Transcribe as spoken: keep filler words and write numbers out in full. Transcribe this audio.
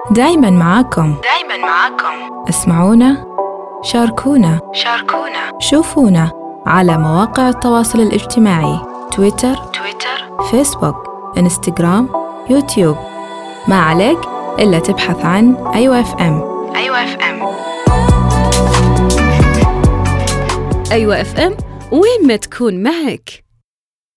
دايماً معاكم دايماً معاكم. اسمعونا، شاركونا شاركونا شوفونا على مواقع التواصل الاجتماعي تويتر تويتر فيسبوك إنستغرام يوتيوب. ما عليك إلا تبحث عن أيوة اف ام. أيوة اف ام. أيوة اف ام، وين ما تكون معك.